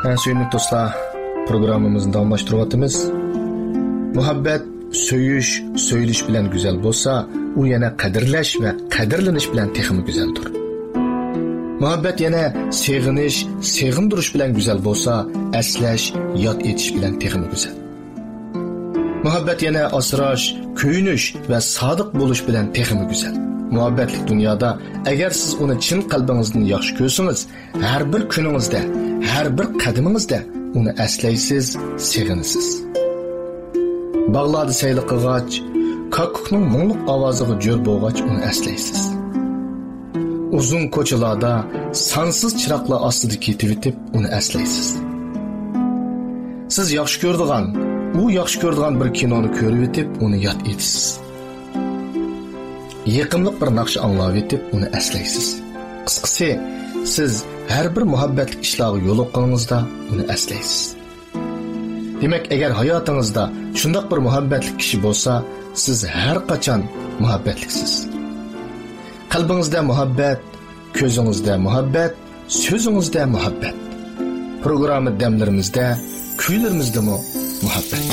Suyumli dostlar, programımızın davamlaştırıyatımız. Muhabbet, söyüş, söyleyiş bilen güzel bolsa, u yana qadirlash ve qadirlanish bilen texmi güzeldir. Muhabbet yana sevinish, sevindirish bilen güzel bolsa, aslash, yod etish bilen texmi güzel. Muhabbet yana asrash, kuyunish ve sodiq bo'lish bilen texmi güzel. Muhabbetlik dünyada eğer siz onu chin qalbingizdan yaxshi ko'rsangiz, har bir kuningizda, har bir qadamingizda onu eslaysiz, sevinasiz. Bağlarda saylı qilg'ach, kakukning mungluq ovoziga jo'r bo'lg'ach uni eslaysiz. Uzun ko'chalarda sonsiz chiroqlar ostida ketib o'tib uni eslaysiz. Siz yaxshi ko'radigan, u yaxshi ko'radigan bir kinoni ko'rib o'tib uni yod etasiz. Yaqinliq bir naqsh anglab etib uni eslaysiz. Qisqasi, siz har bir muhabbatlik ishlarga yo'liqqaningizda uni eslaysiz. Demek eğer hayatınızda şundak bir muhabbetlik kişi bolsa, siz her kaçan muhabbetliksiz. Kalbinizde muhabbet, közünüzde muhabbet, sözünüzde muhabbet. Programı demlerimizde, kuylerimizde mi muhabbet.